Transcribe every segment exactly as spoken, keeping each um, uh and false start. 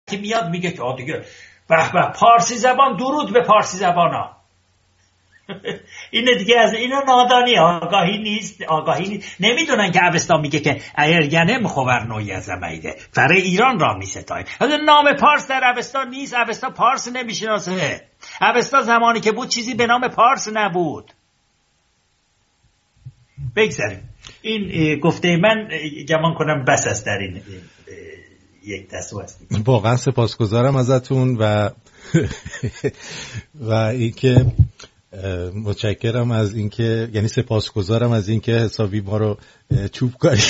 میاد میگه که دیگه به به پارسی زبان، درود به پارسی زبانا. اینه دیگه، از اینا نادانی، آگاهی نیست، آگاهی نیست. نمیدونن که اوستا میگه که ایرگنم خوبر نوعی از زمایده فره ایران را میستای. نام پارس در اوستا نیست، اوستا پارس نمیشناسه. اوستا زمانی که بود چیزی به نام پارس نبود. بگذاریم این گفته من گمان کنم بس است در این یک دستو هستیم. واقعا سپاسگزارم ازتون و و اینکه متشکرم از اینکه، یعنی سپاسگزارم از اینکه حسابی ما رو چوب کاری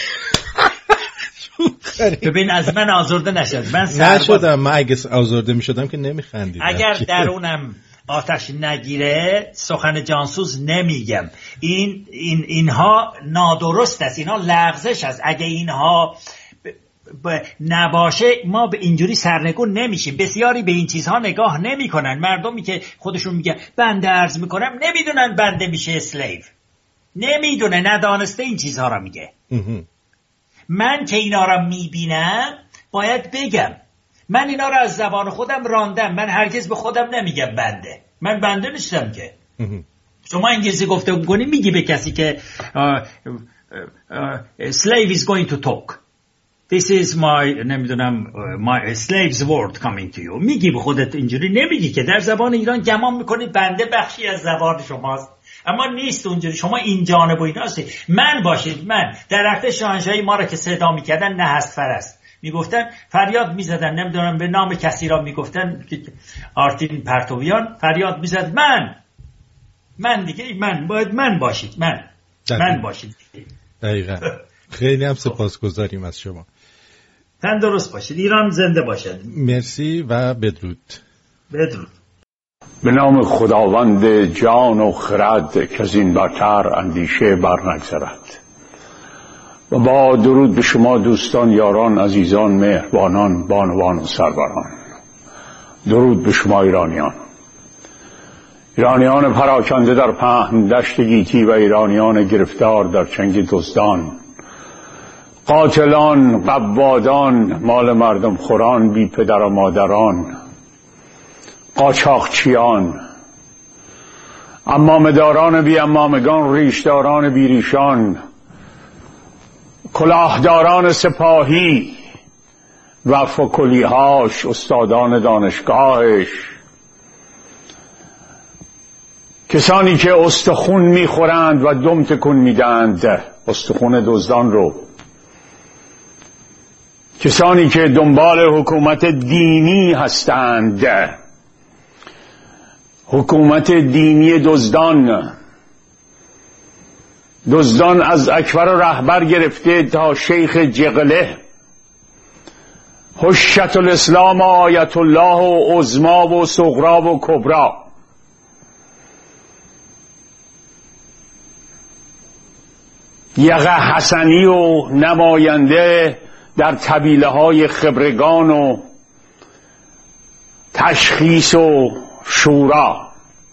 ببین از من آزرده نشد. من نشدم. من اگه آزرده می شدم که نمی خندیدم. اگر درونم آتش نگیره سخن جانسوز نمیگم. این این اینها نادرست است، اینها لغزش است. اگه اینها ب... نباشه ما به اینجوری سرنگون نمیشیم. بسیاری به این چیزها نگاه نمیکنن. مردمی که خودشون میگن بنده عرض میکنم نمیدونن بنده میشه اسلیو، نمیدونه، ندانسته این چیزها را میگه. من که اینا را میبینم باید بگم. من اینا را از زبان خودم راندم. من هرگز به خودم نمیگم بنده. من بنده نیستم که. شما انگلیسی گفته کنی میگی به کسی که uh, uh, uh, slave is going to talk. This is my نمیدونم my slave's word coming to you. میگی به خودت اینجوری، نمیگی که. در زبان ایران گمان میکنی بنده بخشی از زبان شماست، اما نیست اونجوری. شما این جانب و این هستی. من باشید، من در وقت شاهنشاهی ما را که صدا میکردن نه هست فرست میگفتن، فریاد میزدن، نمیدونم به نام کسی را میگفتن، آرتین پرتویان فریاد میزد من من دیگه من باید من باشید، من دقیقا. من باشید دقیقا. خیلی هم سپاسگزاریم از شما. تندرست باشید. ایران زنده باشد. مرسی و بدرود. بدرود. به نام خداوند جان و خرد که از این برتر اندیشه بر نگذرد. و با درود به شما دوستان، یاران، عزیزان، مهربانان، بانوان و سروران. درود به شما ایرانیان، ایرانیان پراکنده در پهن دشت گیتی و ایرانیان گرفتار در چنگ دزدان، قاتلان، قوادان، مال مردم خوران، بی پدر و مادران، قاچاقچیان، امامداران بی امامگان، ریشداران بی ریشان، کلاهداران سپاهی و فکلیهاش، استادان دانشگاهش، کسانی که استخون میخورند و دم تکون میدند، استخون دزدان رو، کسانی که دنبال حکومت دینی هستند، حکومت دینی دزدان، دزدان از اکبر رهبر گرفته تا شیخ جغله، حشت الاسلام و آیت الله و عظما و صغرا و کبرا، یقه حسنی و نماینده در طبیله های خبرگان و تشخیص و شورا،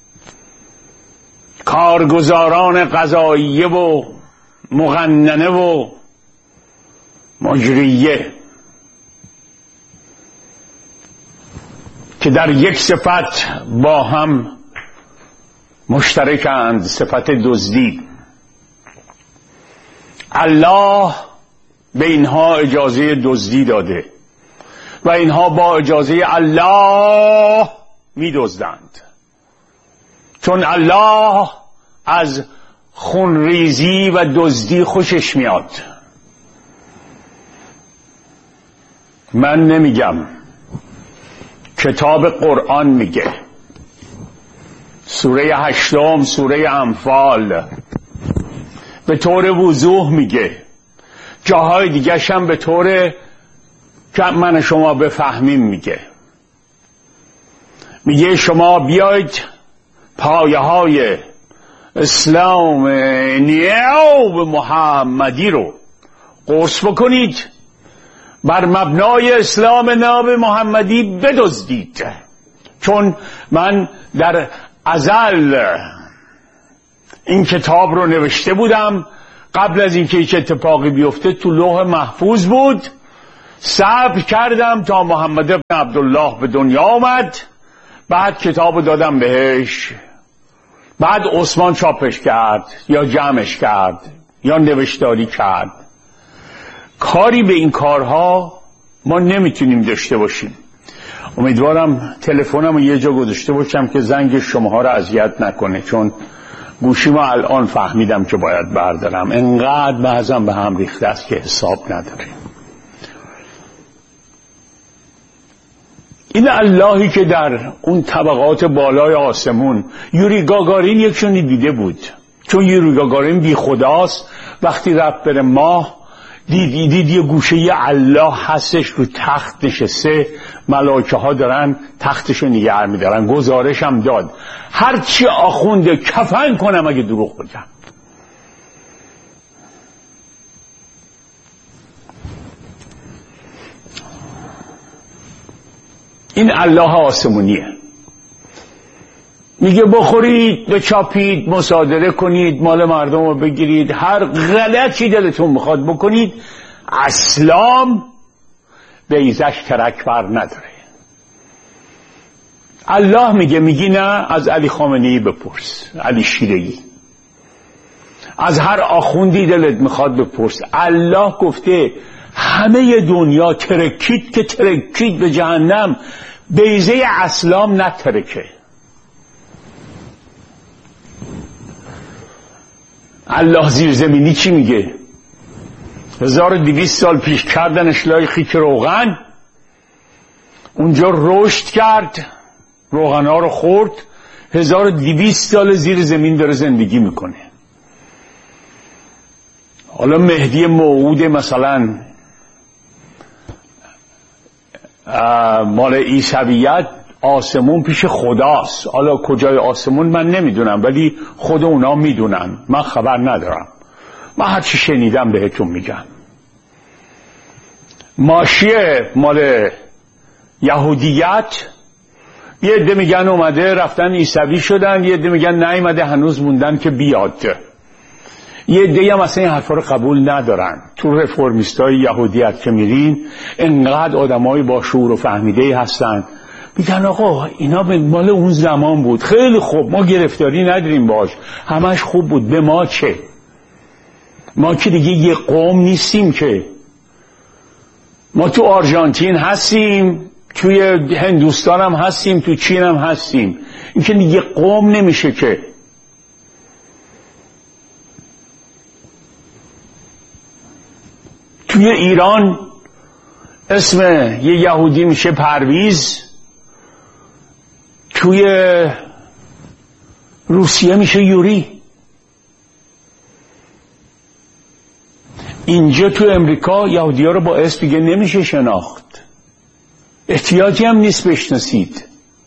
کارگزاران قضاییه و مقننه و مجریه که در یک صفت با هم مشترکند، صفت دزدی. الله به اینها اجازه دزدی داده و اینها با اجازه الله می دزدند، چون الله از خونریزی و دزدی خوشش میاد. من نمیگم، کتاب قرآن میگه. سوره هشتم، سوره انفال به طور وضوح میگه، جاهای دیگه هم به طور که من شما بفهمیم میگه. میگه شما بیاید پایه های اسلام نیو محمدی رو قرص بکنید، بر مبنای اسلام ناب محمدی بدزدید، چون من در ازل این کتاب رو نوشته بودم. قبل از اینکه هیچ اتفاقی بیفته تو لوح محفوظ بود. صبر کردم تا محمد بن عبدالله به دنیا آمد، بعد کتاب دادم بهش، بعد عثمان چاپش کرد یا جمعش کرد یا نوشتاری کرد. کاری به این کارها ما نمیتونیم داشته باشیم. امیدوارم تلفنم رو یه جا گذاشته باشم که زنگ شماها رو اذیت نکنه، چون گوشی ما الان فهمیدم که باید بردارم، انقدر بعضم به هم ریخته است که حساب نداره. این اللهی که در اون طبقات بالای آسمون، یوری گاگارین یکشونی دیده بود، چون یوری گاگارین بی خداست، وقتی رفت بره ماه دید دید یه گوشه یه الله هستش رو تخت نشسته، ملائکه ها دارن تختشو نگه میدارن. گزارش هم داد هرچی آخونده کفن کنم اگه دروغ بگم. این الله آسمونیه، میگه بخورید، بچاپید، مصادره کنید، مال مردم رو بگیرید، هر غلطی دلتون میخواد بکنید. اسلام به ایزش ترک بر نداره. الله میگه میگی نه، از علی خامنه‌ای بپرس، علی شیره‌ای، از هر آخوندی دلت میخواد بپرس. الله گفته همه دنیا ترکید که ترکید به جهنم، بیضه اسلام نترکه. الله زیرزمینی چی میگه؟ هزار و دویست سال پیش کردنش لای خیک روغن، اونجا رشد کرد، روغن ها رو خورد، هزار و دویست سال زیر زمین داره زندگی میکنه. حالا مهدی موعود مثلا مال عیسویت آسمون پیش خداست، حالا کجای آسمون من نمیدونم، ولی خود اونا میدونن، من خبر ندارم، من هرچی شنیدم بهتون میگم. ماشیه مال یهودیت، یه عده میگن اومده رفتن عیسوی شدن، یه عده میگن نیومده هنوز موندن که بیاد، یه عده هم اصلا این حرفا رو قبول ندارن. تو رفرمیستای یهودیت که میرین انقدر آدمای با شعور و فهمیده هستن، میگن آقا اینا مال اون زمان بود، خیلی خوب، ما گرفتاری نداریم باش، همش خوب بود، به ما چه؟ ما که دیگه یه قوم نیستیم که، ما تو آرژانتین هستیم، توی هندوستان هم هستیم، تو چین هم هستیم، این که دیگه قوم نمیشه که. توی ایران اسم یه یهودی میشه پرویز، توی روسیه میشه یوری، اینجا تو امریکا یهودی ها رو با اسم دیگه نمیشه شناخت، احتیاجی هم نیست بشناسید.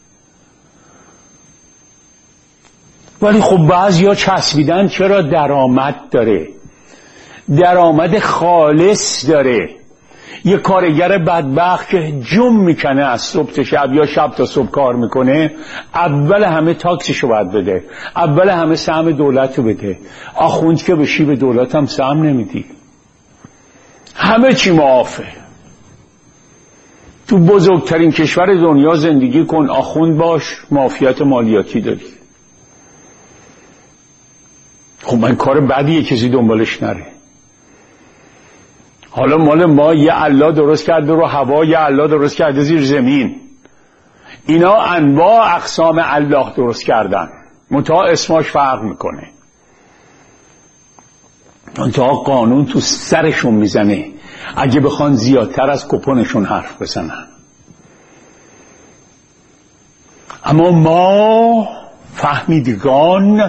ولی خب بعضی ها چسبیدن، چرا؟ درآمد داره، درآمد خالص داره. یه کارگر بدبخت که جم میکنه از صبح تا شب یا شب تا صبح کار میکنه، اول همه تاکسیشو باید بده، اول همه سهم دولت رو بده. آخوند که بشی به دولت هم سهم نمیدی، همه چی معافه. تو بزرگترین کشور دنیا زندگی کن، آخوند باش، معافیت مالیاتی داری. خب من کار بدیه کسی دنبالش نره. حالا مال ما یه الله درست کرده رو هوا، یه الله درست کرده زیر زمین، اینا انواع اقسام الله درست کردن، منتها اسماش فرق میکنه، منتها قانون تو سرشون میزنه اگه بخوان زیادتر از کپونشون حرف بزنن. اما ما فهمیدگان،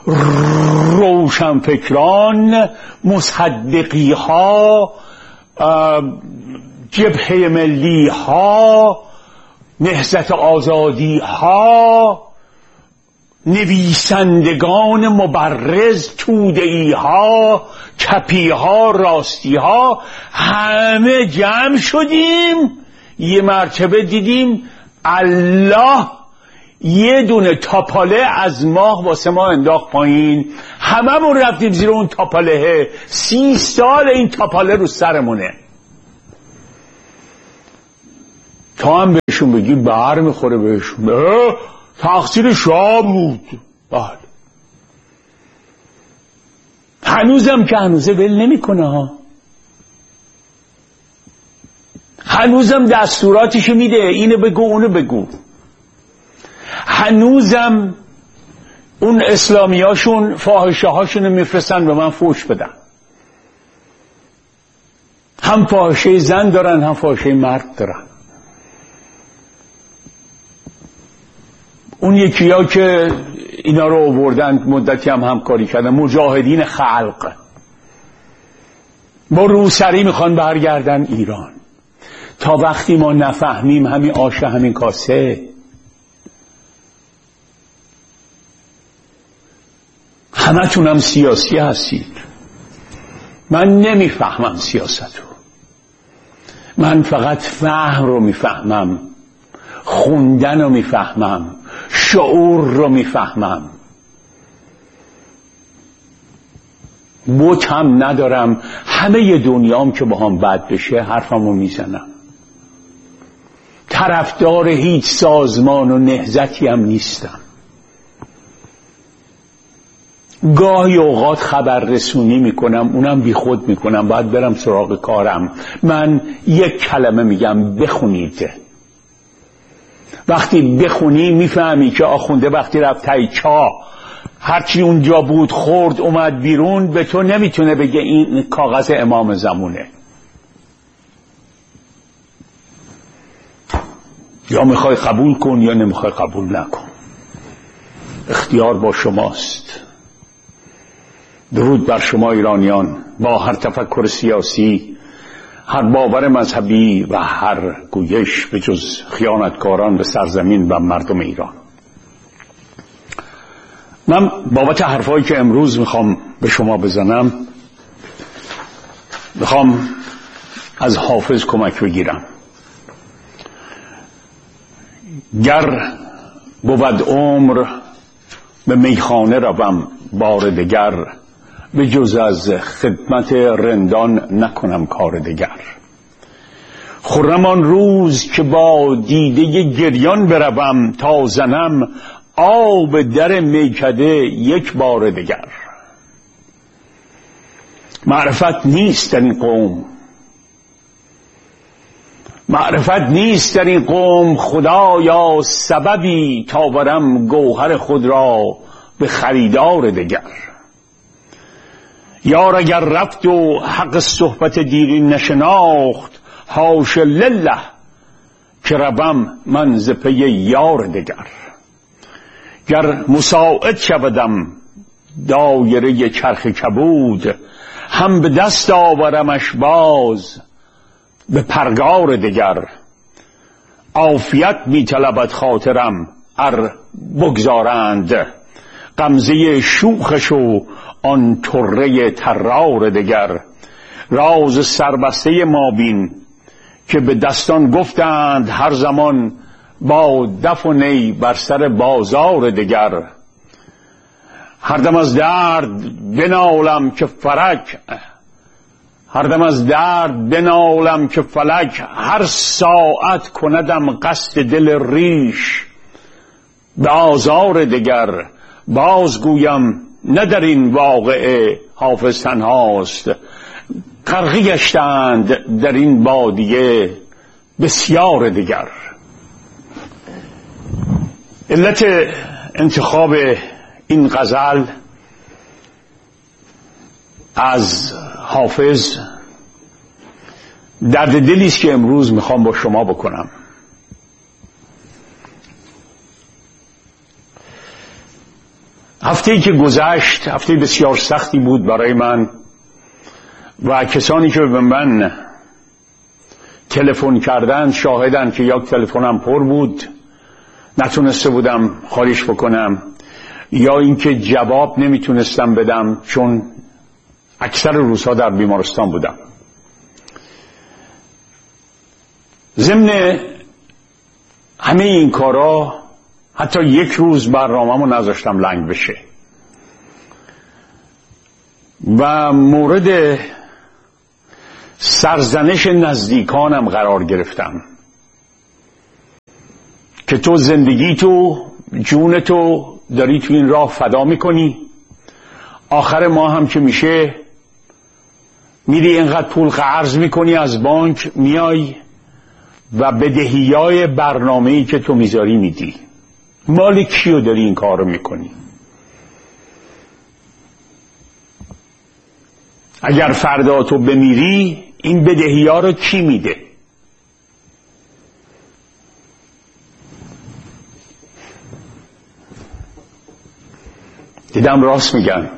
روشنفکران، مصدقی ها، جبهه ملی ها، نهضت آزادی ها، نویسندگان مبرز، توده‌ای ها، چپی ها، راستی ها، همه جمع شدیم، یه مرتبه دیدیم الله یه دونه تاپاله از ماه واسه ما انداخت پایین، هممون رفتیم زیر اون تاپاله، سی سال این تاپاله رو سرمونه. تا هم بهشون بگی بر میخوره بهشون، تقصیر شاه بود. بله هنوزم که هنوزه ول نمیکنه ها، هنوزم دستوراتشو میده، اینو بگو اونو بگو. هنوزم اون اسلامیاشون فاحشه هاشونو میفرستن به من فوش بدن. هم فاحشه زن دارن هم فاحشه مرد دارن. اون یکی ها که اینا رو آوردن مدتی هم همکاری کردن، مجاهدین خلق، با روسری میخوان برگردن ایران. تا وقتی ما نفهمیم همین آش همین کاسه، همه تونم سیاسی هستید. من نمیفهمم سیاستو، من فقط فهم رو میفهمم، خوندن رو میفهمم، شعور رو میفهمم. بت هم ندارم، همه دنیام که با هم بد بشه حرفم رو میزنم. طرفدار هیچ سازمان و نهضتی هم نیستم. گاهی اوقات خبر رسونی میکنم، اونم بی خود میکنم، باید برم سراغ کارم. من یک کلمه میگم بخونید. وقتی بخونی میفهمی که آخونده وقتی رفت تای چا هرچی اونجا بود خورد اومد بیرون، به تو نمیتونه بگه این کاغذ امام زمونه. یا میخوای قبول کن یا نمیخوای قبول نکن، اختیار با شماست. درود بر شما ایرانیان، با هر تفکر سیاسی، هر باور مذهبی و هر گویش به جز خیانتکاران به سرزمین و مردم ایران. من بابت حرفایی که امروز میخوام به شما بزنم میخوام از حافظ کمک بگیرم. گر بود عمر به میخانه روم بار دگر، به جز از خدمت رندان نکنم کار دگر. خرم آن روز که با دیده گریان بروم، تا زنم آب در میکده یک بار دگر. معرفت نیست در این قوم، معرفت نیست در این قوم، خدایا سببی تا برم گوهر خود را به خریدار دگر. یار اگر رفت و حق صحبت دیرین نشناخت، حاش لله که روم من ز پی یار دگر. گر مساعد شودم دایره چرخ کبود، هم به دست آورمش باز به پرگار دگر. عافیت می طلبد خاطرم ار بگذارند، غمزه شوخش و آن طره طرار دگر. راز سربسته ما بین که به دستان گفتند هر زمان، با دف و نی بر سر بازار دگر. هر دم از درد بنالم که فرج، هر دم از درد بنالم که فلک، هر ساعت کندم قصد دل ریش به آزار دگر. بازگویم نه در این واقعه حافظ تنهاست، غرقه گشتند در این بادیه بسیار دگر. علت انتخاب این غزل از حافظ درد دلی است که امروز میخوام با شما بکنم. هفته‌ای که گذشت هفته بسیار سختی بود برای من و کسانی که به من تلفن کردند شاهدن که یا تلفنم پر بود نتونسته بودم خالیش بکنم، یا اینکه جواب نمیتونستم بدم چون اکثر روزها در بیمارستان بودم. ضمن همه این کارا حتی یک روز برنامه‌مو نذاشتم لنگ بشه و مورد سرزنش نزدیکانم قرار گرفتم. که تو زندگی تو جون تو داری تو این راه فدا میکنی، آخر ما هم که میشه میری اینقدر پول قرض میکنی از بانک، میای و بدهیای برنامه‌ای که تو میذاری میدی. مال کیو داری این کار رو میکنی؟ اگر فردا تو بمیری این بدهی‌ها رو کی میده؟ دیدم راست میگن.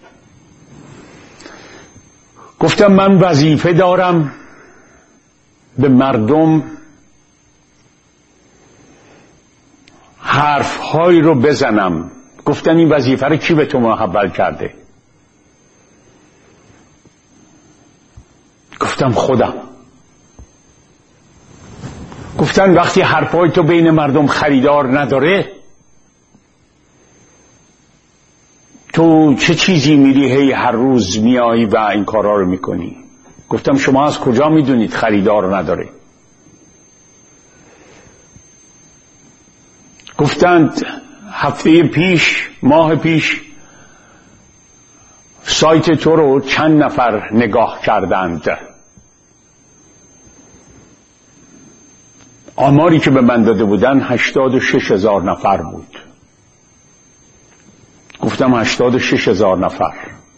گفتم من وظیفه دارم به مردم حرف‌هایی رو بزنم. گفتن این وظیفه رو کی به تو محول کرده؟ گفتم خودم. گفتن وقتی حرفای تو بین مردم خریدار نداره، تو چه چیزی میری هی هر روز میایی و این کارا رو میکنی؟ گفتم شما از کجا میدونید خریدار نداره؟ گفتند هفته پیش، ماه پیش سایت تو رو چند نفر نگاه کردند. آماری که به من داده بودن هشتاد و شش هزار نفر بود. گفتم هشتاد و شش هزار نفر.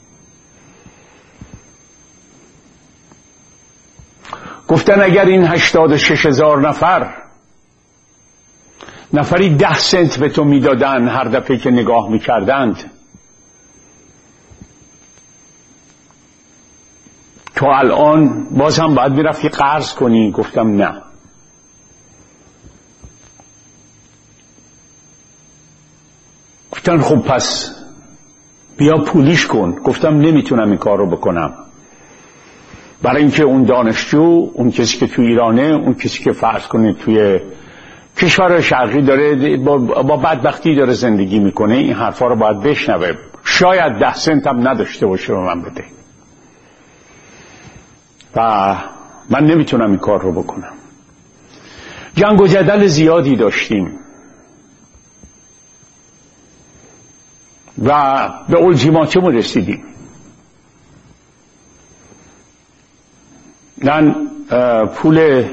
گفتن اگر این هشتاد و شش هزار نفر نفری ده سنت به تو میدادن هر دفعه که نگاه میکردند، تو الان باز هم باید میرفتی قرض کنی؟ گفتم نه. گفتن خب پس بیا پولیش کن. گفتم نمیتونم این کار رو بکنم، برای اینکه اون دانشجو، اون کسی که تو ایرانه، اون کسی که فرض کنه توی کشور شرقی داره با, با بدبختی داره زندگی میکنه، این حرفا رو باید بشنوه. شاید ده سنت هم نداشته باشه به من بده و من نمیتونم این کار رو بکنم. جنگ و جدل زیادی داشتیم و به اولتیماتوم رسیدیم. من پول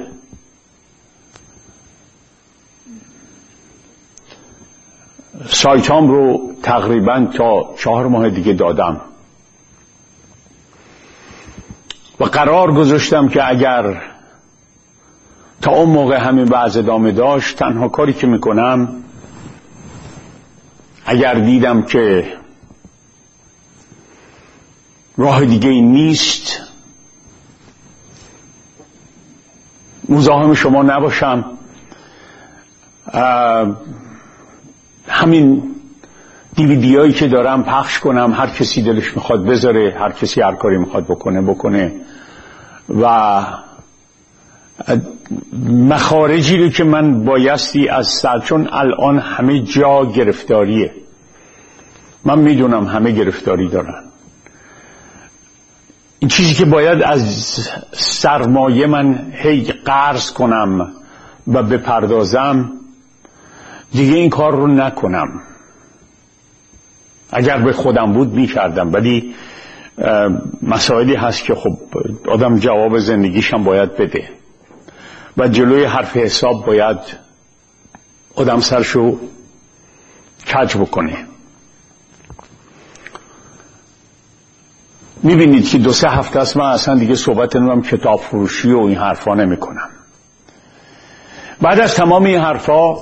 سایتام رو تقریبا تا چهار ماه دیگه دادم و قرار گذاشتم که اگر تا اون موقع همین وضع ادامه داشت، تنها کاری که میکنم اگر دیدم که راه دیگه این نیست، مزاحم شما نباشم، همین دیویدی هایی که دارم پخش کنم، هر کسی دلش میخواد بذاره، هر کسی هر کاری میخواد بکنه بکنه و مخارجی رو که من بایستی از سر، چون الان همه جا گرفتاریه، من میدونم همه گرفتاری دارن، این چیزی که باید از سرمایه من هی قرض کنم و بپردازم، دیگه این کار رو نکنم. اگر به خودم بود میکردم، ولی مسائلی هست که خب آدم جواب زندگیشم باید بده و جلوی حرف حساب باید آدم سرشو کج بکنه. میبینید که دو سه هفته است من اصلا دیگه صحبت نمیم کتاب فروشی و این حرفا نمی کنم. بعد از تمام این حرفا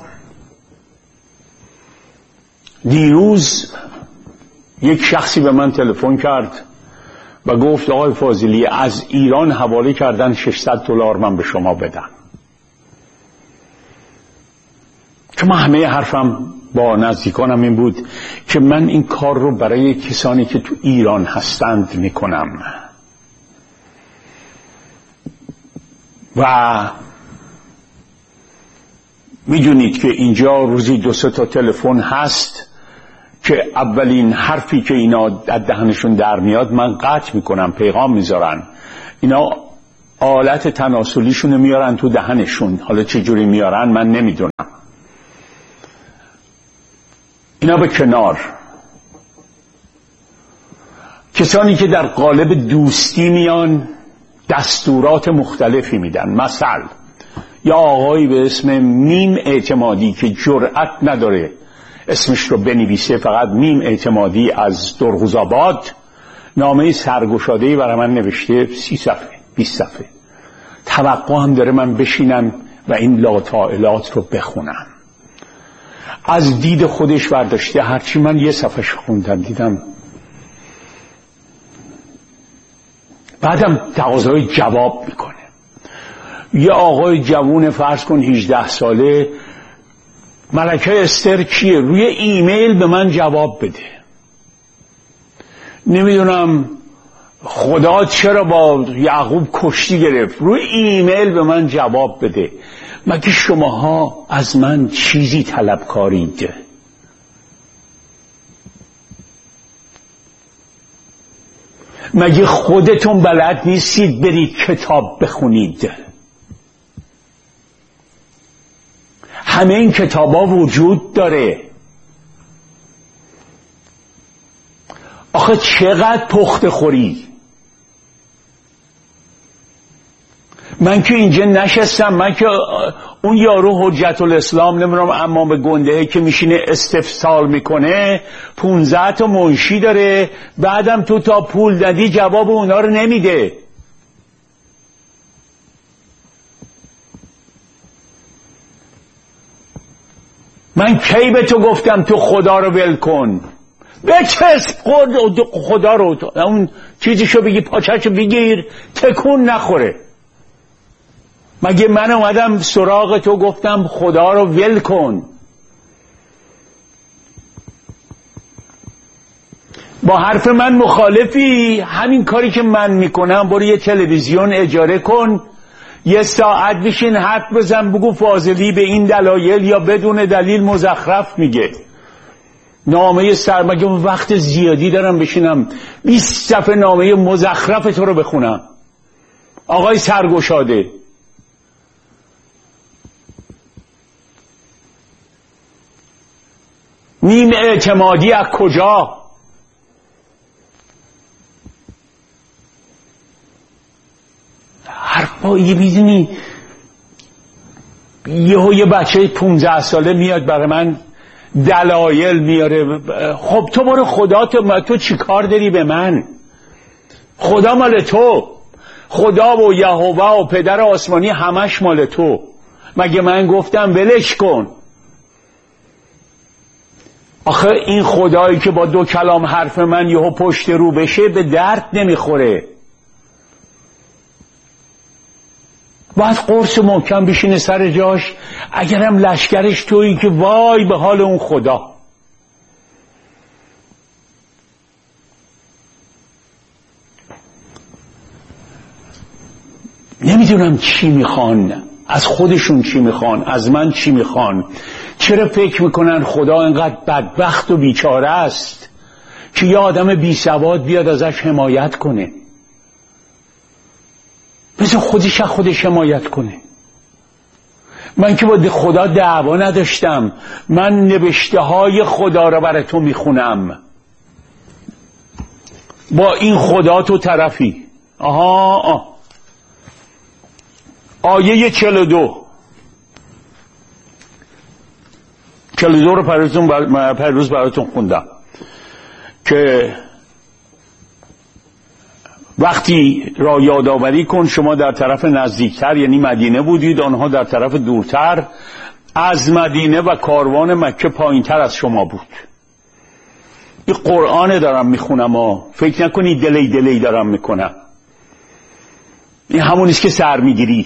دیروز یک شخصی به من تلفن کرد و گفت آقای فاضلی از ایران حواله کردن ششصد دلار من به شما بدم. چون من همه حرفم با نزدیکانم این بود که من این کار رو برای کسانی که تو ایران هستند میکنم و میدونید که اینجا روزی دو سه تا تلفن هست که اولین حرفی که اینا از دهنشون در میاد من قطع میکنم، پیغام میذارن، اینا آلت تناسلیشون میارن تو دهنشون، حالا چه جوری میارن من نمیدونم، اینا به کنار. کسانی که در قالب دوستی میان دستورات مختلفی میدن. مثلا یا آقایی به اسم میم اعتمادی که جرأت نداره اسمش رو بنویسه، فقط میم اعتمادی از درغوزآباد، نامه سرگشاده‌ای برای من نوشته، سی صفحه بیست صفحه. توقع هم داره من بشینم و این لاطائلات رو بخونم. از دید خودش برداشته، هرچی من یه صفحهش خوندم دیدم. بعدم تقاضای جواب میکنه. یه آقای جوون فرض کن هجده ساله، ملکه استر کیه؟ روی ایمیل به من جواب بده. نمیدونم خدا چرا با یعقوب کشتی گرفت، روی ایمیل به من جواب بده. مگه شماها از من چیزی طلبکارید؟ مگه خودتون بلد نیستید برید کتاب بخونید؟ همه این کتابا وجود داره. آخه چقدر پخته خوری؟ من که اینجا نشستم، من که اون یارو حجت الاسلام نمیدونم اما به گنده که میشینه استفسار میکنه، پونزده تا منشی داره، بعدم تو تا پول دادی جواب اونا رو نمیده. من کی به تو گفتم تو خدا رو ول کن؟ بچسب خدا رو، اون چیزیشو بگی پاچه‌شو بگیر تکون نخوره. مگه من اومدم سراغ تو گفتم خدا رو ول کن؟ با حرف من مخالفی؟ همین کاری که من میکنم، برو یه تلویزیون اجاره کن، یه ساعت بشین حرف بزن، بگو فاضلی به این دلایل یا بدون دلیل مزخرف میگه. نامه سر مگه وقت زیادی دارم بشینم بیست صفحه نامه مزخرف تو رو بخونم؟ آقای سرگشاده، میم اعتمادی از کجا؟ حرفایی میدونی یهو یه بچه پونزده ساله میاد برای من دلایل میاره. خب تو برو خدا، تو, تو چی کار داری به من؟ خدا مال تو، خدا و یهوه و پدر آسمانی همش مال تو. مگه من گفتم ولش کن؟ آخه این خدایی که با دو کلام حرف من یهو پشت رو بشه به درد نمیخوره. باید قرص محکم بشینه سر جاش، اگرم لشکرش تویی که وای به حال اون خدا. نمیدونم چی میخوان، از خودشون چی میخوان، از من چی میخوان. چرا فکر میکنن خدا اینقدر بدبخت و بیچاره است که یه آدم بی سواد بیاد ازش حمایت کنه؟ بذار خودش از خودش حمایت کنه. من که با خدا دعوا نداشتم، من نوشته های خدا را برای تو میخونم. با این خدا تو طرفی. آها آه. آیه چهل و دو چهل و دو رو پروز براتون خوندم که وقتی را یادآوری کن شما در طرف نزدیکتر یعنی مدینه بودید، آنها در طرف دورتر. از مدینه و کاروان مکه پایینتر از شما بود. این قرآن دارم میخونم ها، فکر نکنی دلی دلی دارم میکنم. این همونیست که سر میگیری.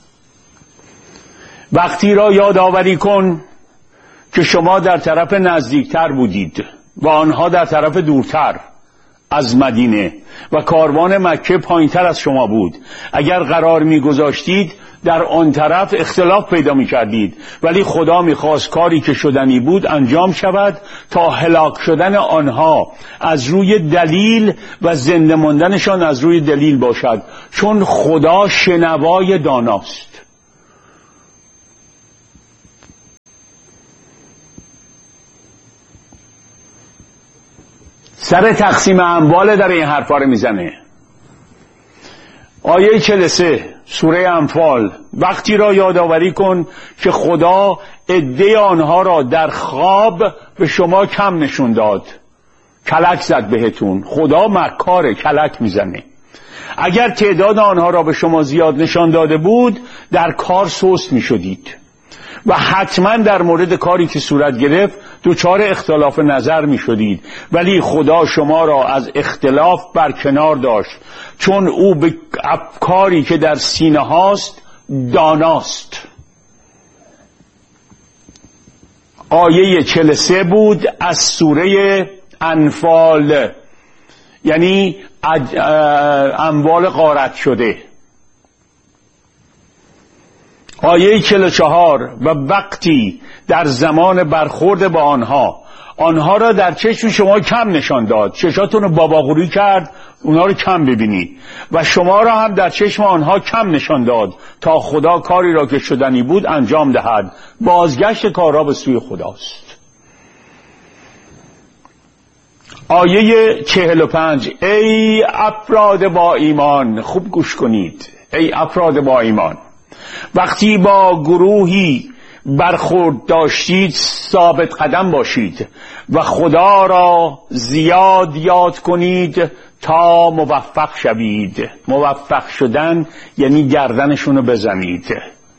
وقتی را یادآوری کن که شما در طرف نزدیکتر بودید و آنها در طرف دورتر از مدینه و کاروان مکه پایینتر از شما بود. اگر قرار میگذاشتید در آن طرف اختلاف پیدا میکردید، ولی خدا میخواست کاری که شدنی بود انجام شود تا هلاک شدن آنها از روی دلیل و زنده ماندنشان از روی دلیل باشد، چون خدا شنوای داناست. سر تقسیم اموال در این حرفا رو میزنه. آیه چهل و سه سوره انفال: وقتی را یادآوری کن که خدا عده آنها را در خواب به شما کم نشون داد، کلک زد بهتون. خدا مکاره، کلک میزنه. اگر تعداد آنها را به شما زیاد نشان داده بود در کار سست میشدید و حتما در مورد کاری که صورت گرفت دوچار اختلاف نظر می شدید، ولی خدا شما را از اختلاف برکنار داشت، چون او به افکاری که در سینه هاست داناست. آیه چهل و سه بود از سوره انفال، یعنی اموال غارت شده. آیه چهل و چهار: و وقتی در زمان برخورد با آنها آنها را در چشم شما کم نشان داد، چشاتون رو باباغوری کرد اونها رو کم ببینی، و شما را هم در چشم آنها کم نشان داد تا خدا کاری را که شدنی بود انجام دهد. بازگشت کارها به سوی خداست. آیه چهل و پنج: ای افراد با ایمان، خوب گوش کنید، ای افراد با ایمان، وقتی با گروهی برخورد داشتید ثابت قدم باشید و خدا را زیاد یاد کنید تا موفق شوید. موفق شدن یعنی گردنشونو بزنید.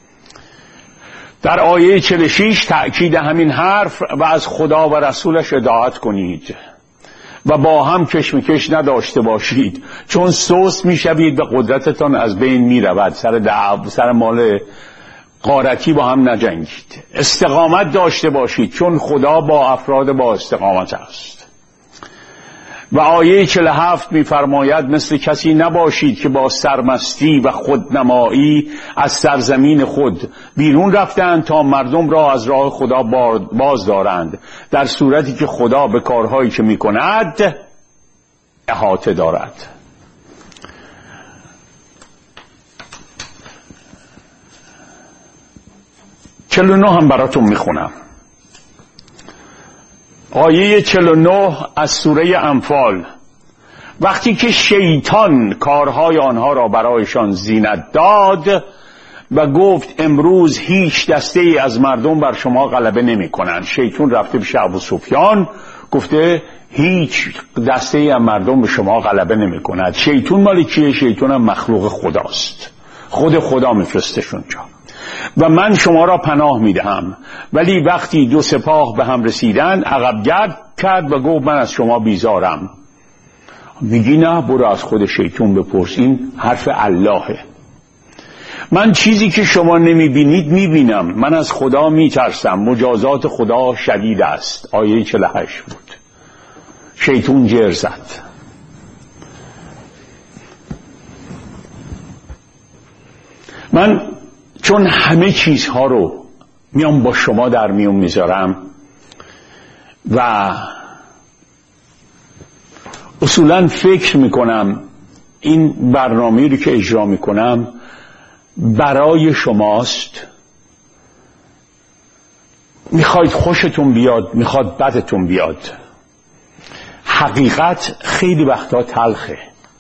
در آیه چهل و شش تأکید همین حرف: و از خدا و رسولش اطاعت کنید و با هم کشمکش نداشته باشید، چون سست میشوید و قدرتتان از بین میرود. سر دعو سر مال غارتی با هم نجنگید. استقامت داشته باشید، چون خدا با افراد با استقامت است. و آیه چهل و هفت میفرماید: مثل کسی نباشید که با سرمستی و خودنمایی از سرزمین خود بیرون رفتند تا مردم را از راه خدا باز دارند، در صورتی که خدا به کارهایی که میکند احاطه دارد. چهل و نه هم براتون میخونم. آیه چهل و نه از سوره انفال: وقتی که شیطان کارهای آنها را برایشان زینت داد و گفت امروز هیچ دسته ای از مردم بر شما غلبه نمی کنند. شیطان رفته پیش ابو سفیان گفته هیچ دسته ای از مردم به شما غلبه نمی کند. شیطان مال کیه؟ شیطان هم مخلوق خداست، خود خدا میفرستش اونجا. و من شما را پناه میدهم. ولی وقتی دو سپاه به هم رسیدند عقب گرد کرد و گفت من از شما بیزارم. میگی نه، برو از خود شیطان بپرس، این حرف اللهه. من چیزی که شما نمیبینید میبینم، من از خدا میترسم، مجازات خدا شدید است. آیه چهل و هشت بود. شیطان جر زد. من چون همه چیزها رو میام با شما در میون میذارم و اصولا فکر میکنم این برنامه رو که اجرا میکنم برای شماست. میخواید خوشتون بیاد، میخواد بدتون بیاد. حقیقت خیلی وقتا تلخه.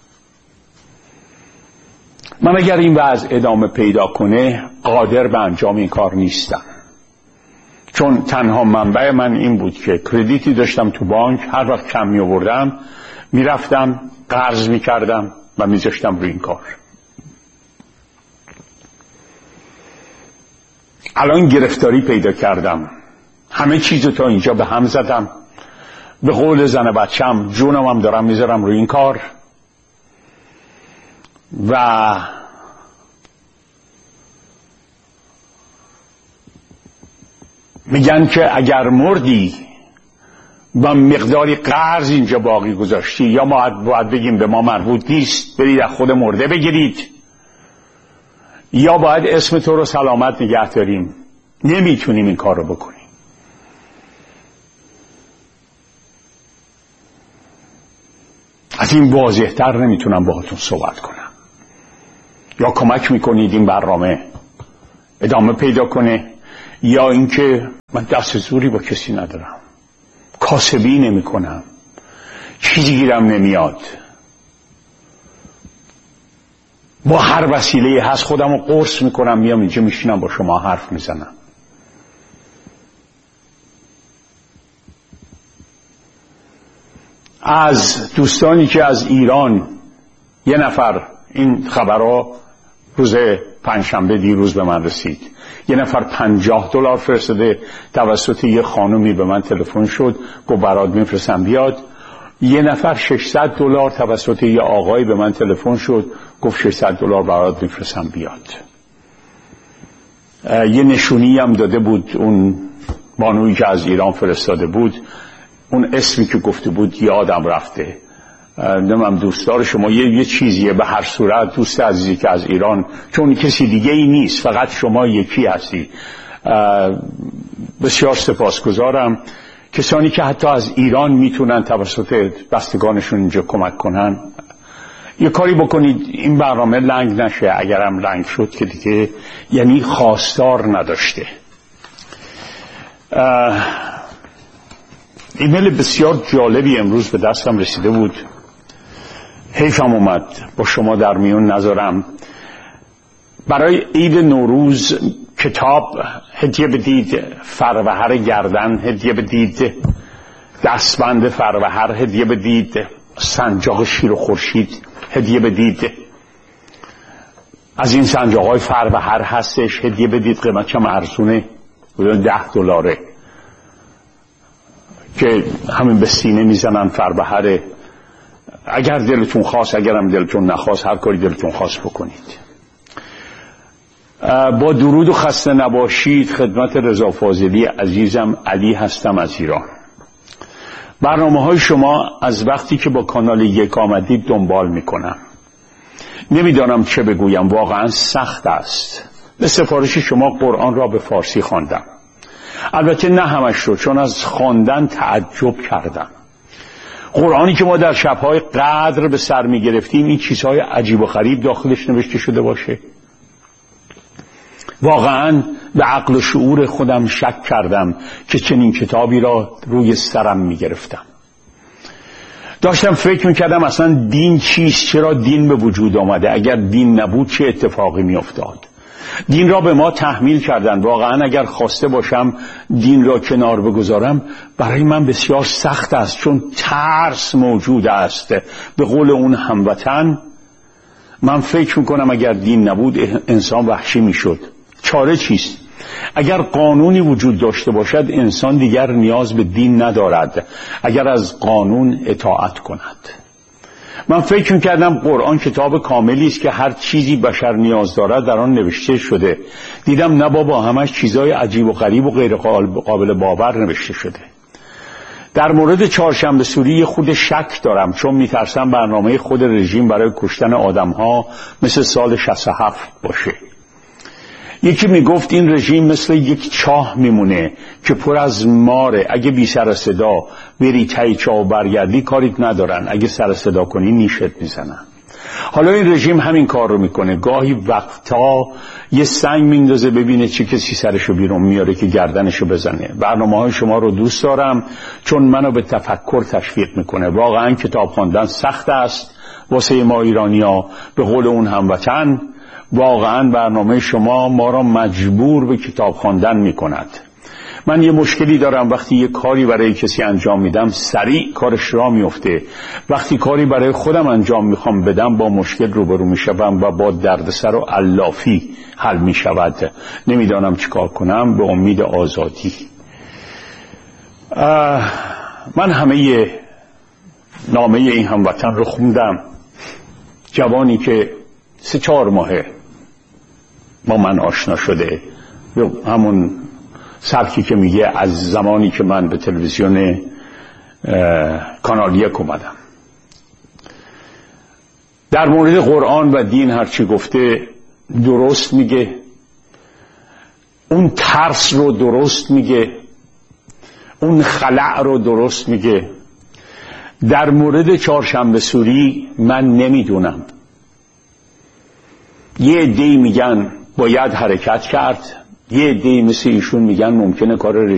من اگر این وضع ادامه پیدا کنه قادر به انجام این کار نیستم، چون تنها منبع من این بود که کردیتی داشتم تو بانک، هر وقت کم می آوردم میرفتم قرض میکردم و میذاشتم روی این کار. الان گرفتاری پیدا کردم، همه چیزو تا اینجا به هم زدم، به قول زن بچم جونم هم دارم میذارم روی این کار و میگن که اگر مردی و مقداری قرض اینجا باقی گذاشتی، یا ما باید بگیم به ما مربوط نیست، برید از خود مرده بگیرید، یا باید اسم تو رو سلامت نگه داریم. نمیتونیم این کار رو بکنیم. از این واضح‌تر نمیتونم باهاتون صحبت کنم. یا کمک میکنید این برنامه ادامه پیدا کنه، یا اینکه من دست زوری با کسی ندارم، کاسبی نمی کنم، چیزی گیرم نمیاد، با هر وسیله هست خودم رو قرص میکنم میام اینجا میشینم با شما حرف میزنم. از دوستانی که از ایران یه نفر، این خبرها روز پنجشنبه دیروز به من رسید، یه نفر پنجاه دلار فرستاده توسط یه خانومی به من تلفن شد گفت برات میفرستم بیاد. یه نفر ششصد دلار توسط یه آقای به من تلفن شد گفت ششصد دلار برات میفرستم بیاد. یه نشونی هم داده بود اون بانویی که از ایران فرستاده بود، اون اسمی که گفته بود یادم رفته، نمیم دوستدار شما یه, یه چیزیه. به هر صورت دوست عزیزی که از ایران، چون کسی دیگه ای نیست، فقط شما یکی هستی، بسیار سپاسگزارم. کسانی که حتی از ایران میتونن توسط بستگانشون اینجا کمک کنن، یه کاری بکنید این برنامه لنگ نشه. اگرم لنگ شد که دیگه یعنی خواستار نداشته. ایمیل بسیار جالبی امروز به دستم رسیده بود، حیفم اومد با شما در میون نذارم. برای عید نوروز کتاب هدیه بدید، فروهر گردن هدیه بدید، دستبند فروهر هدیه بدید، سنجاق شیر و خورشید هدیه بدید. از این سنجاق های فروهر هستش، هدیه بدید. قیمتش هم ارزونه، ده دلاره که همین به سینه میزنن فروهره. اگر دلتون خواست، اگرم دلتون نخواست، هر کاری دلتون خواست بکنید. با درود و خسته نباشید خدمت رضا فاضلی عزیزم، علی هستم از ایران. برنامه های شما از وقتی که با کانال یک آمدید دنبال میکنم. نمیدانم چه بگویم، واقعا سخت است. به سفارش شما قرآن را به فارسی خواندم، البته نه همش رو، چون از خواندن تعجب کردم. قرآنی که ما در شبهای قدر به سر می گرفتیم این چیزهای عجیب و غریب داخلش نوشته شده باشه؟ واقعا به عقل و شعور خودم شک کردم که چنین کتابی را روی سرم می گرفتم. داشتم فکر می کردم اصلا دین چیست، چرا دین به وجود آمده، اگر دین نبود چه اتفاقی می افتاد. دین را به ما تحمیل کردن، واقعا اگر خواسته باشم دین را کنار بگذارم برای من بسیار سخت است، چون ترس موجود است. به قول اون هموطن، من فکر میکنم اگر دین نبود انسان وحشی میشد. چاره چیست؟ اگر قانونی وجود داشته باشد انسان دیگر نیاز به دین ندارد اگر از قانون اطاعت کند. من فکر میکردم قرآن کتاب کاملی است که هر چیزی بشر نیاز دارد در آن نوشته شده. دیدم نه بابا، همش چیزای عجیب و غریب و غیر قابل باور نوشته شده. در مورد چهارشنبه سوری خود شک دارم، چون میترسم برنامه خود رژیم برای کشتن آدم ها مثل سال شصت و هفت باشه. یکی میگفت این رژیم مثل یک چاه میمونه که پر از ماره، اگه بی سر صدا بری تای چاه برگردی کاریت ندارن، اگه سر صدا کنی نیشت میزنن. حالا این رژیم همین کار رو میکنه، گاهی وقتا یه سنگ میندازه ببینه چه کسی سرشو بیرون میاره که گردنشو بزنه. برنامه های شما رو دوست دارم چون منو به تفکر تشویق میکنه. واقعا کتاب خواندن سخت است واسه ما ایرانیا. به قول اون هموطن، واقعا برنامه شما ما را مجبور به کتاب خواندن میکند. من یه مشکلی دارم، وقتی یه کاری برای کسی انجام میدم سریع کارش را میفته، وقتی کاری برای خودم انجام میخوام بدم با مشکل روبرو میشم و با دردسر و علافی حل میشود. نمیدانم چیکار کنم، به امید آزادی. من همه نامه این هموطن رو خوندم. جوانی که سه چهار ماهه با من آشنا شده، همون سبکی که میگه از زمانی که من به تلویزیون کانال یک اومدم. در مورد قرآن و دین هرچی گفته درست میگه، اون ترس رو درست میگه، اون خلع رو درست میگه. در مورد چهارشنبه سوری من نمیدونم. یه عده‌ای میگن باید حرکت کرد، یه عده‌ای مثل ایشون میگن ممکنه کار